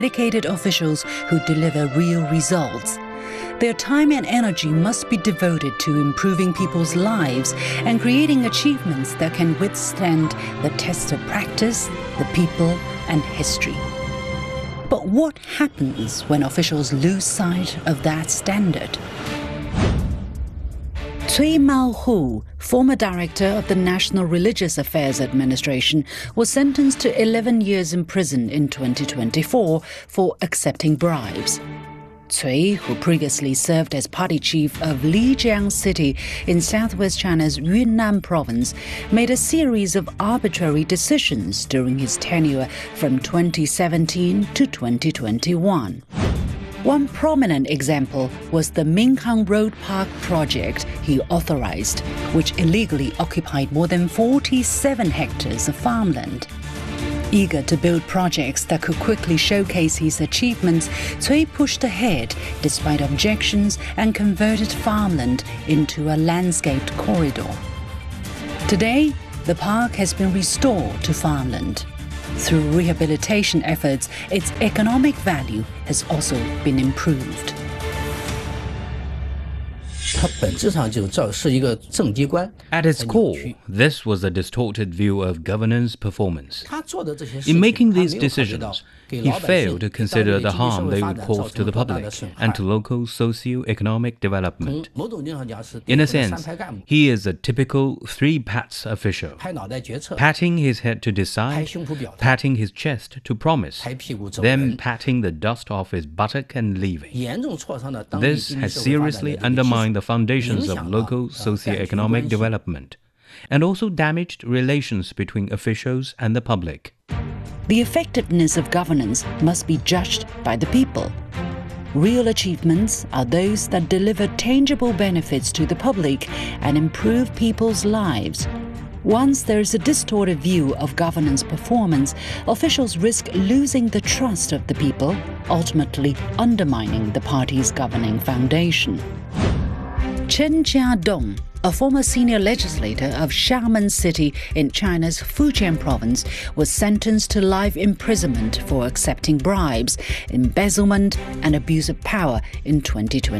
dedicated officials who deliver real results. Their time and energy must be devoted to improving people's lives and creating achievements that can withstand the test of practice, the people, and history. But what happens when officials lose sight of that standard? Cui Maohu, former director of the National Religious Affairs Administration, was sentenced to 11 years in prison in 2024 for accepting bribes. Cui, who previously served as party chief of Lijiang City in southwest China's Yunnan province, made a series of arbitrary decisions during his tenure from 2017 to 2021. One prominent example was the Minhang Road Park project he authorized, which illegally occupied more than 47 hectares of farmland. Eager to build projects that could quickly showcase his achievements, Cui pushed ahead despite objections and converted farmland into a landscaped corridor. Today, the park has been restored to farmland. Through rehabilitation efforts, its economic value has also been improved. 它本质上是一个政机关。 At its core, this was a distorted view of governance performance. 他做的这些事情 In making 他没 these 有考虑到 decisions, 给 he 老百姓 failed to 给当地 consider 的 the 经济社 harm 会 they 发 would 展 cause 造 to 成 the 多大的 public 损害。 and to local socio-economic 从 development. 某种意义上讲是 In a 典型的 sense, 三拍干部， he is a typical three pats official, 拍脑袋决策， patting his head to 拍 decide, 胸脯表态， patting his chest to promise, 拍屁股走 then 人， patting the dust off his buttock and leaving. 严重挫伤了当地 This 经济 has 社会发展的 seriously 这个基础 undermined the foundations 影 of 响了 local 干群 socio-economic 关系。 development, and also damaged relations between officials and the public. The effectiveness of governance must be judged by the people. Real achievements are those that deliver tangible benefits to the public and improve people's lives. Once there is a distorted view of governance performance, officials risk losing the trust of the people, ultimately undermining the party's governing foundation. Chen Jiadong, a former senior legislator of Xiamen City in China's Fujian province, was sentenced to life imprisonment for accepting bribes, embezzlement, and abuse of power in 2020.